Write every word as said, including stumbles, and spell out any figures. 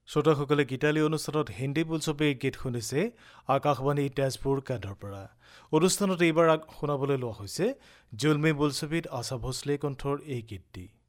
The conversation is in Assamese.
শ্ৰোতাসকলে গীতালি অনুষ্ঠানত হিন্দী বোলছবি গীত শুনিছে আকাশবাণী তেজপুৰ কেন্দ্ৰৰ পৰা। অনুষ্ঠানত এইবাৰ শুনাবলৈ লোৱা হৈছে জুলমি বোলছবিত আশা ভোছলে কণ্ঠৰ এই গীতটি।